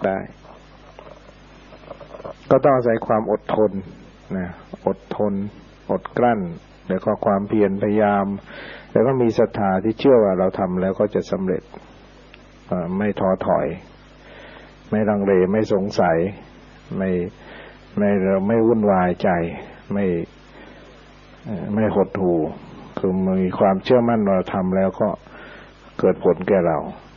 ได้ก็ต้องอาศัยความอดทนนะอดทนอดกลั้นแล้วก็ความเพียรพยายามแล้วก็มีศรัทธาที่เชื่อว่าเราทำแล้วก็จะสำเร็จไม่ท้อถอยไม่ลังเลไม่สงสัยไม่วุ่นวายใจไม่หดหู่คือมีความเชื่อมั่นเราทำแล้วก็เกิดผลแก่เรา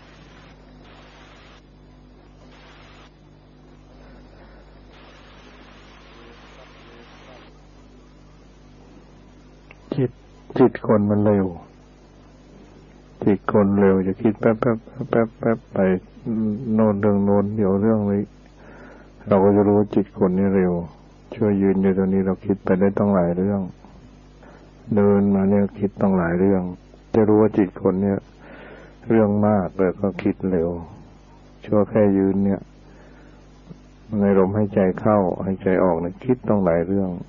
จิตคนมันเร็วจิตคนเร็วจะคิดแป๊บไปโน่นเรื่องโน้นเดี๋ยวเรื่องนี้เราก็จะรู้ว่าจิตคนนี้เร็วช่วยยืนอยู่ตรงนี้เราคิดไปได้ต้องหลายเรื่องเดินมาเนี่ยคิดต้องหลายเรื่องจะรู้ว่าจิตคนเนี่ยเรื่องมากแต่ก็คิดเร็วชั่วแค่ยืนเนี่ยในลมหายใจเข้าหายใจออกเนี่ยคิดต้องหลายเรื่อง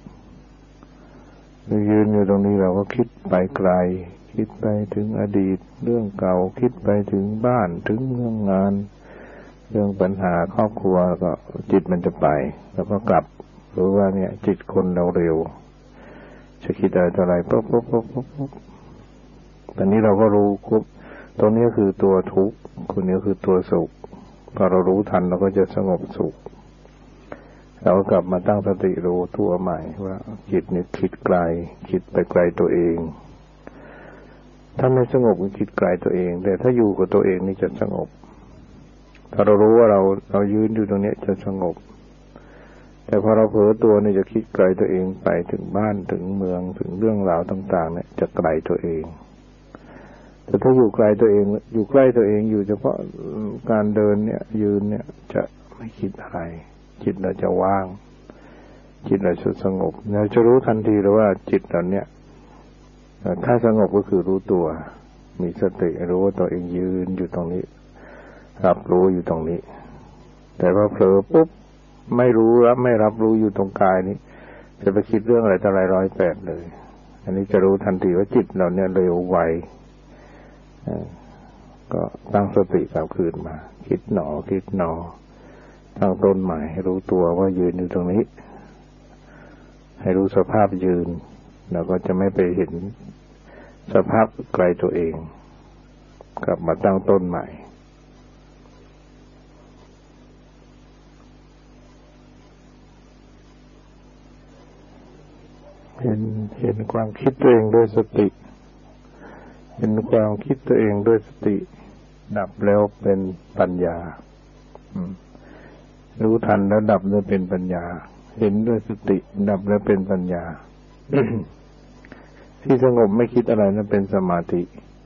ยืนอยู่ตรงนี้เราก็คิดไปไกลคิดไปถึงอดีตเรื่องเก่าคิดไปถึงบ้านถึงเรื่องงานเรื่องปัญหาครอบครัวก็จิตมันจะไปแล้วก็กลับหรือว่าเนี่ยจิตคนเราเร็วจะคิดอะไรปุ๊บตอนนี้เราก็รู้ปุ๊บตรงนี้คือตัวทุกข์คนนี้คือตัวสุขพอเรารู้ทันเราก็จะสงบสุขเรากลับมาตั้งสติรู้ตัวใหม่ว่าจิตนี่คิดไกลคิดไปไกลตัวเองถ้าไม่สงบก็คิดไกลตัวเองแต่ถ้าอยู่กับตัวเองนี่จะสงบถ้าเรารู้ว่าเรายืนอยู่ตรงนี้จะสงบแต่พอเราเผลอตัวนี่จะคิดไกลตัวเองไปถึงบ้านถึงเมืองถึงเรื่องราวต่างๆเนี่ยจะไกลตัวเองแต่ถ้าอยู่ไกลตัวเองอยู่ใกล้ตัวเองอยู่เฉพาะการเดินเนี่ยยืนเนี่ยจะไม่คิดอะไรจิตเราจะว่างจิตเราจะสงบเราจะรู้ทันทีเลยว่าจิตเราเนี่ยถ้าสงบก็คือรู้ตัวมีสติรู้ว่าตัวเองยืนอยู่ตรงนี้รับรู้อยู่ตรงนี้แต่พอเผลอปุ๊บไม่รู้ไม่รับรู้อยู่ตรงกายนี้จะไปคิดเรื่องอะไรต่ออะไร108เลยอันนี้จะรู้ทันทีว่าจิตเราเนี่ยเร็วไวก็ตั้งสติกลับคืนมาคิดหนอตั้งต้นใหม่ให้รู้ตัวว่ายืนอยู่ตรงนี้ให้รู้สภาพยืนเราก็จะไม่ไปเห็นสภาพไกลตัวเองกลับมาตั้งต้นใหม่เห็นความคิดตัวเองด้วยสติเห็นความคิดตัวเองด้วยสติดับแล้วเป็นปัญญารู้ทันแล้วดับแล้วเป็นปัญญาเห็นด้วยสติดับแล้วเป็นปัญญา ที่สงบไม่คิดอะไรนั้นเป็นสมาธิ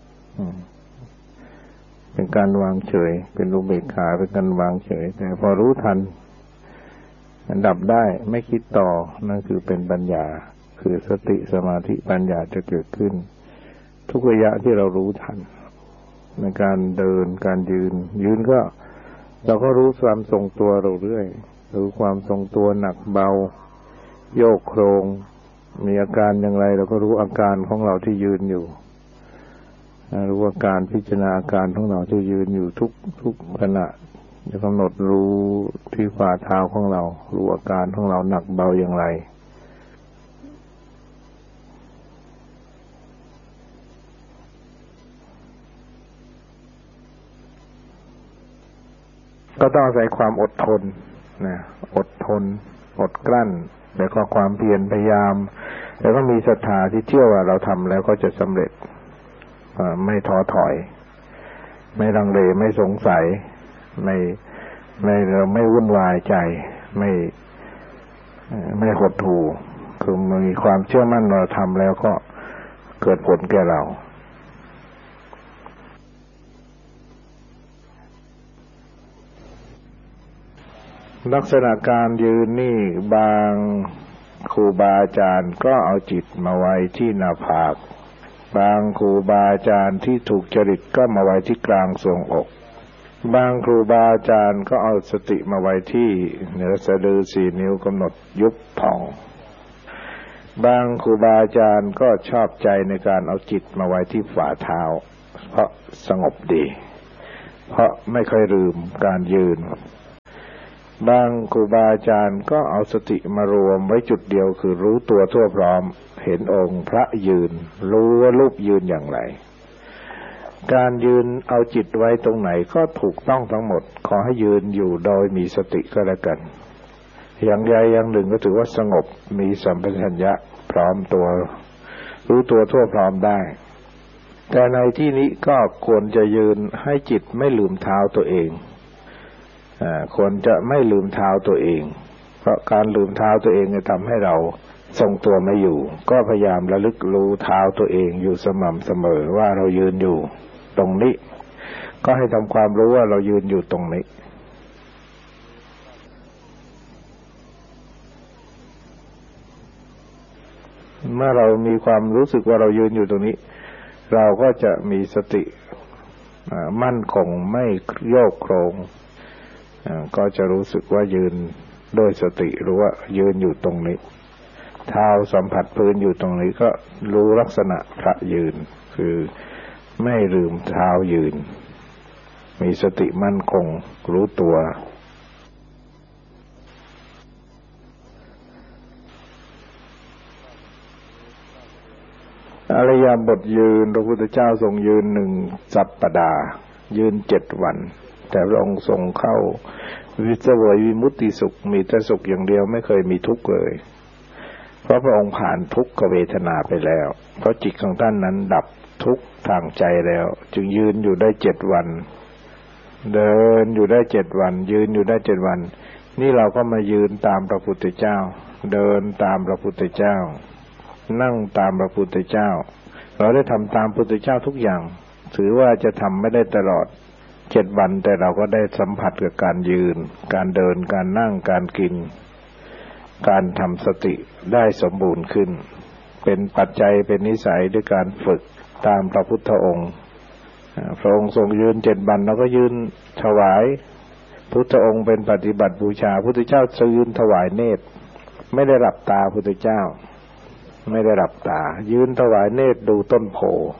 เป็นการวางเฉยเป็นอุเบกขาเป็นการวางเฉยแต่พอรู้ทันดับได้ไม่คิดต่อนั่นคือเป็นปัญญาคือสติสมาธิปัญญาจะเกิดขึ้นทุกระยะที่เรารู้ทันในการเดินการยืนก็เราก็รู้ความทรงตัวเราเรื่อยรู้ความทรงตัวหนักเบาโยกโครงมีอาการอย่างไรเราก็รู้อาการของเราที่ยืนอยู่รู้อาการพิจารณาอาการของเราที่ยืนอยู่ทุกขณะจะกำหนดรู้ที่ฝ่าเท้าของเรารู้อาการของเราหนักเบาอย่างไรก็ต้องอาศัยความอดทนนะอดทนอดกลั้นแล้วก็ความเพียรพยายามแล้วก็มีศรัทธาที่เชื่อว่าเราทำแล้วก็จะสำเร็จไม่ท้อถอยไม่ลังเลไม่สงสัยไม่วุ่นวายใจไม่หดหู่คือมีความเชื่อมั่นเราทำแล้วก็เกิดผลแก่เราลักษณะการยืนนี่บางครูบาอาจารย์ก็เอาจิตมาไว้ที่หน้าผากบางครูบาอาจารย์ที่ถูกจริตก็มาไว้ที่กลางทรวงอกบางครูบาอาจารย์ก็เอาสติมาไว้ที่เหนือสะดือ4 นิ้วกำหนดยุบผ่องบางครูบาอาจารย์ก็ชอบใจในการเอาจิตมาไว้ที่ฝ่าเท้าเพราะสงบดีเพราะไม่ค่อยลืมการยืนบางครูบาอาจารย์ก็เอาสติมารวมไว้จุดเดียวคือรู้ตัวทั่วพร้อมเห็นองค์พระยืนรู้ว่ารูปยืนอย่างไรการยืนเอาจิตไว้ตรงไหนก็ถูกต้องทั้งหมดขอให้ยืนอยู่โดยมีสติก็แล้วกันอย่างใดอย่างหนึ่งก็ถือว่าสงบมีสัมปชัญญะพร้อมตัวรู้ตัวทั่วพร้อมได้แต่ในที่นี้ก็ควรจะยืนให้จิตไม่ลืมเท้าตัวเองควรจะไม่ลืมเท้าตัวเองเพราะการลืมเท้าตัวเองจะทำให้เราทรงตัวไม่อยู่ก็พยายามระลึกรู้เท้าตัวเองอยู่สม่ำเสมอว่าเรายืนอยู่ตรงนี้ก็ให้ทำความรู้ว่าเรายืนอยู่ตรงนี้เมื่อเรามีความรู้สึกว่าเรายืนอยู่ตรงนี้เราก็จะมีสติมั่นคงไม่โยกโครงก็จะรู้สึกว่ายืนด้วยสติรู้ว่ายืนอยู่ตรงนี้เท้าสัมผัสพื้นอยู่ตรงนี้ก็รู้ลักษณะพระยืนคือไม่ลืมเท้ายืนมีสติมั่นคงรู้ตัวอริยบทยืนพระพุทธเจ้าทรงยืน1 สัปดาห์ยืน7 วันแต่พระองค์ทรงเข้าวิเสวยวิมุตติสุขมีแต่สุขอย่างเดียวไม่เคยมีทุกข์เลยเพราะพระองค์ผ่านทุกขเวทนาไปแล้วเพราะจิตของท่านนั้นดับทุกข์ทางใจแล้วจึงยืนอยู่ได้7 วันเดินอยู่ได้7 วันยืนอยู่ได้7 วันนี่เราก็มายืนตามพระพุทธเจ้าเดินตามพระพุทธเจ้านั่งตามพระพุทธเจ้าเราได้ทำตามพระพุทธเจ้าทุกอย่างถือว่าจะทำไม่ได้ตลอด7 วันแต่เราก็ได้สัมผัสกับการยืนการเดินการนั่งการกินการทำสติได้สมบูรณ์ขึ้นเป็นปัจจัยเป็นนิสัยด้วยการฝึกตามพระพุทธองค์พระองค์ทรงยืน7 วันแล้วก็ยืนถวายพุทธองค์เป็นปฏิบัติบูชาพุทธเจ้ายืนถวายเนตรไม่ได้หลับตาพุทธเจ้าไม่ได้หลับตายืนถวายเนตรดูต้นโพ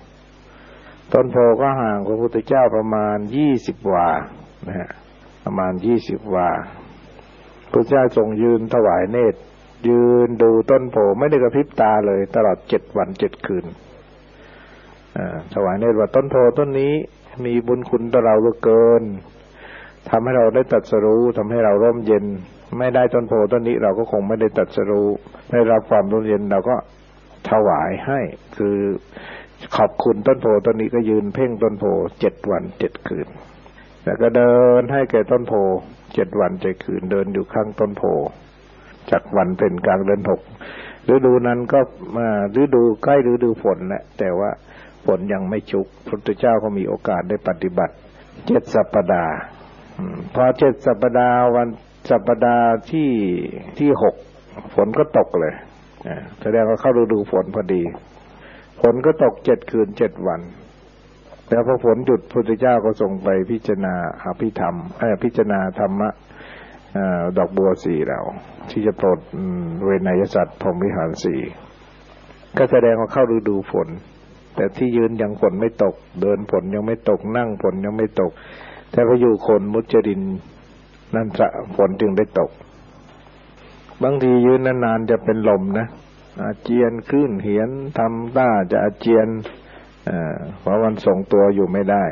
ก็ห่างพระพุทธเจ้าประมาณ20 วานะฮะประมาณ20 วาพระเจ้าทรงยืนถวายเนตรยืนดูต้นโพไม่ได้กระพริบตาเลยตลอด7 วัน 7 คืนถวายเนตรว่าต้นโพต้นนี้มีบุญคุณต่อเราเหลือเกินทำให้เราได้ตรัสรู้ทำให้เราร่มเย็นไม่ได้ต้นโพต้นนี้เราก็คงไม่ได้ตรัสรู้ได้รับความร่มเย็นเราก็ถวายให้คือขอบคุณต้นโพต้นนี้ก็ยืนเพ่งต้นโพ7 วัน 7 คืนแล้วก็เดินให้แก่ต้นโพ7 วัน 7 คืนเดินอยู่ข้างต้นโพจากวันเป็นกลางเดือน6ฤดูนั้นก็ฤดูใกล้ฤดูฝนแหละแต่ว่าฝนยังไม่ชุกพระพุทธเจ้าก็มีโอกาสได้ปฏิบัติ7 สัปดาห์พอ7 สัปดาห์วันสัปดาห์ที่6ฝนก็ตกเลยแสดงว่าเข้าฤดูฝนพอดีฝนก็ตก7 คืน 7 วันแล้วพอฝนหยุดพระพุทธเจ้าก็ทรงไปพิจารณาอภิธรรมพิจารณาธรรมะดอกบัว4เราที่จะโปรดเวนยสัตว์พรหมวิหาร4ก็แสดงว่าเข้าฤดูฝนแต่ที่ยืนยังฝนไม่ตกเดินฝนยังไม่ตกนั่งฝนยังไม่ตกแต่พออยู่โคนมุจรินนั่นฝนจึงได้ตกบางทียืนนานๆจะเป็นลมนะอาเจียนขึ้นเหียนทำท่าจะอาเจียนเพราะมันทรงตัวอยู่ไม่ได้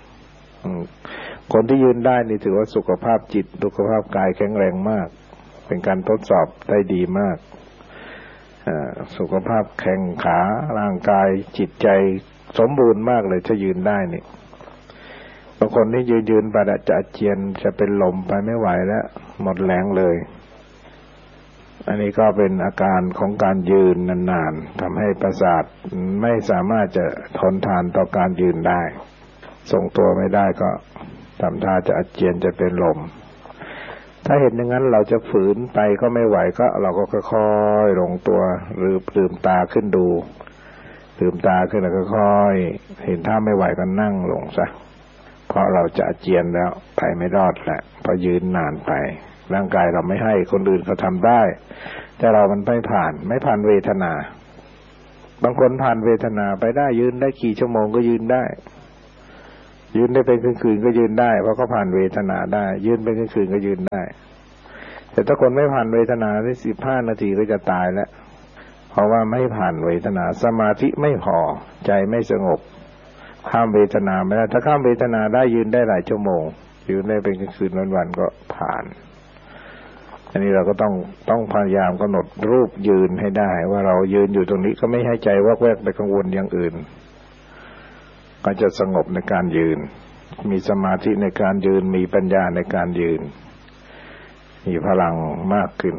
คนที่ยืนได้นี่ถือว่าสุขภาพจิตสุขภาพกายแข็งแรงมากเป็นการทดสอบได้ดีมากสุขภาพแข็งขาร่างกายจิตใจสมบูรณ์มากเลยถ้ายืนได้นี่บางคนที่ยืนไปจะอาเจียนจะเป็นลมไปไม่ไหวแล้วหมดแรงเลยอันนี้ก็เป็นอาการของการยืนนานๆทำให้ประสาทไม่สามารถจะทนทานต่อการยืนได้ทรงตัวไม่ได้ก็ทำท่าจะอาเจียนจะเป็นลมถ้าเห็นอย่างนั้นเราจะฝืนไปก็ไม่ไหวก็เราก็ค่อยๆลงตัวหรือลืมตาขึ้นดูลืมตาขึ้นแล้วก็ค่อยเห็นท่าไม่ไหวก็นั่งลงซะเพราะเราจะอาเจียนแล้วไปไม่รอดแหละเพราะยืนนานไปร่างกายเราไม่ให้คนอื่นเขาทำได้แต่เรามันไม่ผ่านเวทนาบางคนผ่านเวทนาไปได้ยืนได้กี่ชั่วโมงก็ยืนได้ยืนได้เป็นคืนๆก็ยืนได้เพราะเขาผ่านเวทนาได้ยืนเป็นคืนๆก็ยืนได้แต่ถ้าคนไม่ผ่านเวทนาได้15 นาทีก็จะตายแล้วเพราะว่าไม่ผ่านเวทนาสมาธิไม่พอใจไม่สงบข้ามเวทนาไม่ได้ถ้าข้ามเวทนาได้ยืนได้หลายชั่วโมงยืนได้เป็นคืนวันๆก็ผ่านอันนี้เราก็ต้องพยายามกำหนดรูปยืนให้ได้ว่าเรายืนอยู่ตรงนี้ก็ไม่ให้ใจวอกแวกไปกังวลอย่างอื่นก็จะสงบในการยืนมีสมาธิในการยืนมีปัญญาในการยืนมีพลังมากขึ้น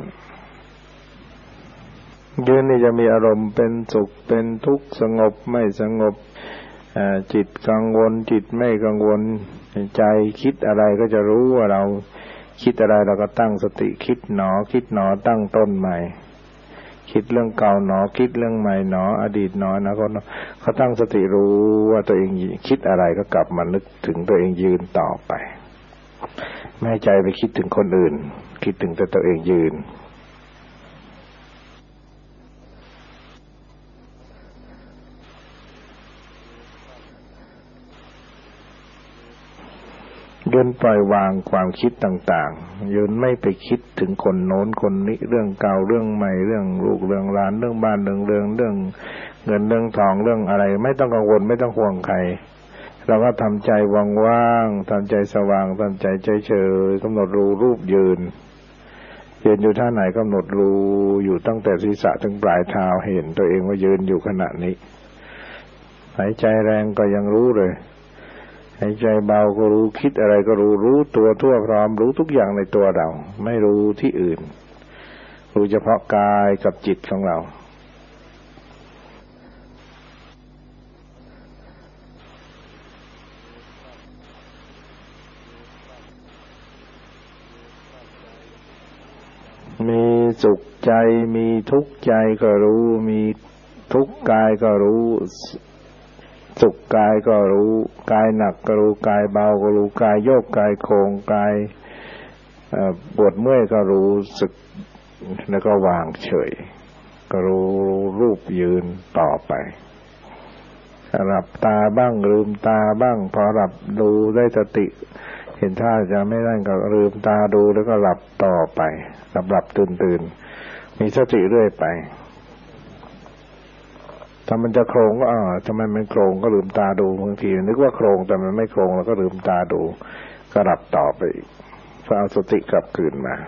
ยืนนี่จะมีอารมณ์เป็นสุขเป็นทุกข์สงบไม่สงบจิตกังวลจิตไม่กังวลใจคิดอะไรก็จะรู้ว่าเราคิดอะไรเราก็ตั้งสติคิดหนอตั้งต้นใหม่คิดเรื่องเก่าหนอคิดเรื่องใหม่หนออดีตหนอนะเขาตั้งสติรู้ว่าตัวเองคิดอะไรก็กลับมานึกถึงตัวเองยืนต่อไปไม่ให้ใจไปคิดถึงคนอื่นคิดถึงแต่ตัวเองยืนยืนปล่อยวางความคิดต่างๆยืนไม่ไปคิดถึงคนโน้นคนนี้เรื่องเก่าเรื่องใหม่เรื่องลูกเรื่องหลานเรื่องบ้านเรื่องเงินเรื่องทองเรื่องอะไรไม่ต้องกังวลไม่ต้องห่วงใครเราก็ทำใจว่างๆทำใจสว่างทำใจเฉยๆกำหนดรู้รูปยืนอยู่ท่าไหนกำหนดรู้อยู่ตั้งแต่ศีรษะถึงปลายเท้าเห็นตัวเองว่ายืนอยู่ขณะนี้หายใจแรงก็ยังรู้เลยหายใจเบาก็รู้คิดอะไรก็รู้ตัวทั่วพร้อมรู้ทุกอย่างในตัวเราไม่รู้ที่อื่นรู้เฉพาะกายกับจิตของเรามีสุขใจมีทุกข์ใจก็รู้มีทุกข์กายก็รู้สุขกายก็รู้กายหนักก็รู้กายเบาก็รู้กายโยกกายโครงกายปวดเมื่อยก็รู้สึกแล้วก็วางเฉยก็รู้รูปยืนต่อไปหลับตาบ้างลืมตาบ้างพอหลับดูได้สติเห็นท่าจะไม่ได้ก็ลืมตาดูแล้วก็หลับต่อไปหลับตื่นมีสติเรื่อยไปถ้ามันจะโครงก็ทำไมมันโครงก็ลืมตาดูบางทีนึกว่าโครงแต่มันไม่โครงแล้วก็ลืมตาดูก็หลับต่อไปอีกเพื่อเอาสติกลับคืนมา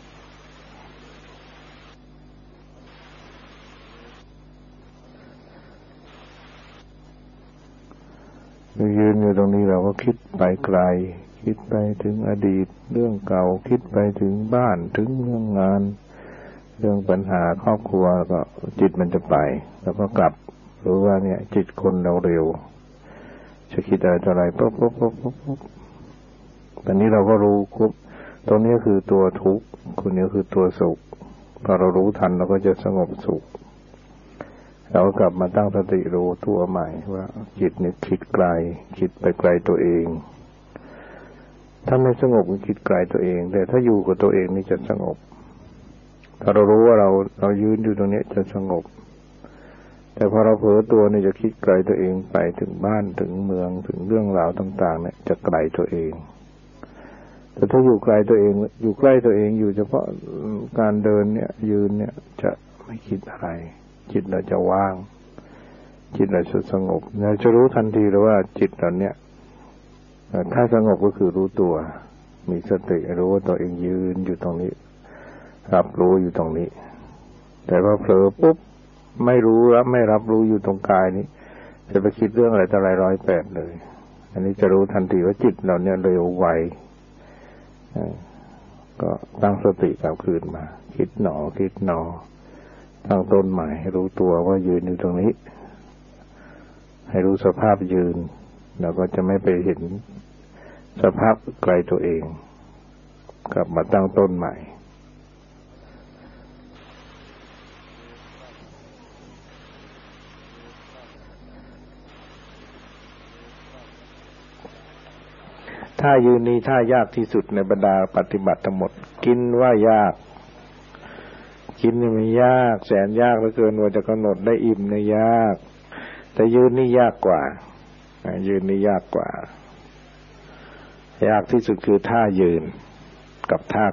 ยืนอยู่ตรงนี้เราก็คิดไปไกลคิดไปถึงอดีตเรื่องเก่าคิดไปถึงบ้านถึงเรื่องงานเรื่องปัญหาครอบครัวก็จิตมันจะไปแล้วก็กลับรู้ว่าเนี่ยจิตคนเราเร็วจะคิดอะไรปุ๊บตอนนี้เราก็รู้ปุ๊บตรงนี้คือตัวทุกข์คนนี้คือตัวสุขพอเรารู้ทันเราก็จะสงบสุขเรากลับมาตั้งสติรู้ตัวใหม่ว่าจิตเนี่ยคิดไกลคิดไปไกลตัวเองถ้าไม่สงบก็คิดไกลตัวเองแต่ถ้าอยู่กับตัวเองนี่จะสงบถ้าเรารู้ว่าเรายืนอยู่ตรงนี้จะสงบแต่พอเราเผลอตัวนี่จะคิดไกลตัวเองไปถึงบ้านถึงเมืองถึงเรื่องราวต่างๆเนี่ยจะไกลตัวเองแต่ถ้าอยู่ไกลตัวเองอยู่ใกล้ตัวเองอยู่เฉพาะการเดินเนี่ยยืนเนี่ยจะไม่คิดอะไรจิตเราจะว่างจิตเราจะสงบเราจะรู้ทันทีเลยว่าจิตเราเนี่ยถ้าสงบก็คือรู้ตัวมีสติรู้ว่าตัวเองยืนอยู่ตรงนี้รับรู้อยู่ตรงนี้แต่พอเผลอปุ๊บไม่รับรู้อยู่ตรงกายนี้จะไปคิดเรื่องอะไรต่ออะไร108เลยอันนี้จะรู้ทันทีว่าจิตเราเนี่ยเร็วไวก็ตั้งสติกลับคืนมาคิดหนอตั้งต้นใหม่ให้รู้ตัวว่ายืนอยู่ตรงนี้ให้รู้สภาพยืนเราก็จะไม่ไปเห็นสภาพไกลตัวเองกลับมาตั้งต้นใหม่ท่ายืนนี้ท่ายากที่สุดในบรรดาปฏิบัติทั้งหมดกินว่ายากกินนี่มันยากแสนยากเหลือเกินว่าจะกำหนดได้อิ่มเนี่ยยากแต่ยืนนี่ยากกว่ายืนนี่ยากกว่ายากที่สุดคือท่ายืนกับท่า